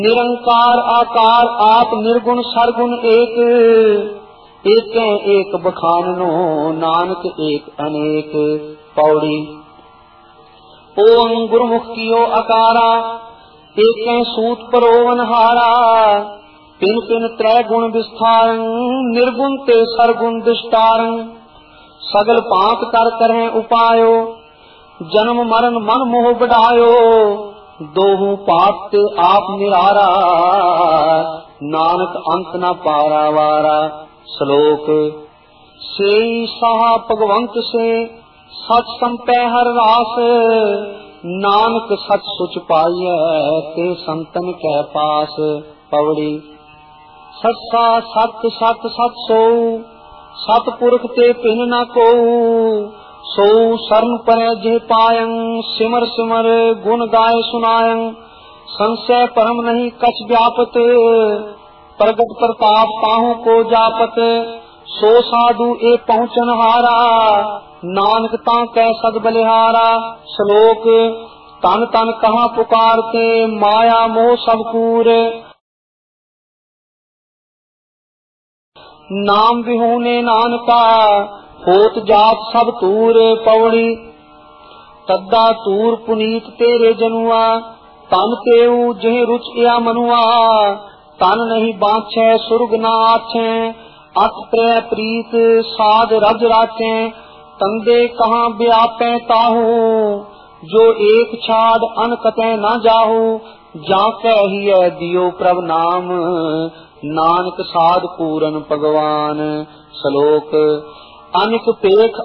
निरंकार आकार आप निर्गुण सरगुण एक, एकै एक बखानो नानक एक अनेक। पौड़ी। ओम गुरुमुख कियो अकारा, एकै सूत परोवन हारा। पिन पिन त्रय गुण विस्तारं, निर्गुण ते सरगुण दिष्टारं। सगल पाप कर करें उपायो, जन्म मरण मन मोह बढ़ायो। दोहू पाप ते आप निरारा, नानक अंत न पारा वारा। श्लोक। से सहा भगवंत से सच संपै हर रास, नानक सच सुच पाइय ते संतन कै पास। पवड़ी। सच्चा सत सत सत सो, सतपुरख ते पिन न को। सो शरण परै जे पायं, सिमर सिमर गुण गाय सुनायं। संशय परम नहीं कछ व्यापत, प्रगट प्रताप ताहू को जापत। सो साधु ए पहुँचन हारा, नानक ता कै सद बलिहारा। श्लोक। तन तन कहाँ पुकारते, माया मोह सब कूर। नाम विहूने नानका, होत जात सब तूर। पौड़ी। तद्दा तूर पुनीत तेरे जनुआ, तन तेऊ जह रुच या मनुआ। तन नहीं बाँछे सुर्ग न आछे, अत त्रय प्रीत साध रज राचे। तंदे कहाँ व्यापे ताहू, जो एक छाड़ अन कतै न जाहू। जाके ही दियो प्रभ नाम, नानक साध पूरन भगवान। श्लोक। अनिक पेख